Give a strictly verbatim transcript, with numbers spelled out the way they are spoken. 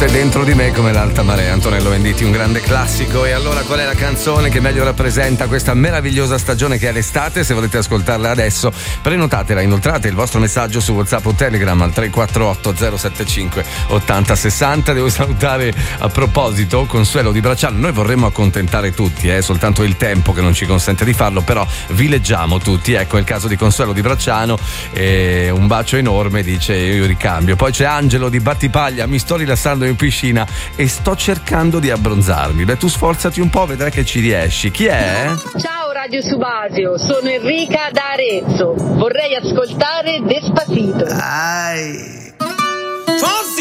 sei dentro di me come l'alta marea. Antonello Venditti, un grande classico. E allora qual è la canzone che meglio rappresenta questa meravigliosa stagione che è l'estate? Se volete ascoltarla adesso, prenotatela, inoltrate il vostro messaggio su WhatsApp o Telegram al tre quattro otto zero sette cinque otto zero sei zero. Devo salutare a proposito Consuelo di Bracciano. Noi vorremmo accontentare tutti, è eh, soltanto il tempo che non ci consente di farlo, però vi leggiamo tutti. Ecco, è il caso di Consuelo di Bracciano, eh, un bacio enorme, dice io ricambio. Poi c'è Angelo di Battipaglia, mi sto rilassando in piscina e sto cercando di abbronzarmi. Beh, tu sforzati un po', vedrai che ci riesci. Chi è? Ciao Radio Subasio, sono Enrica da Arezzo, vorrei ascoltare Despacito. Ai.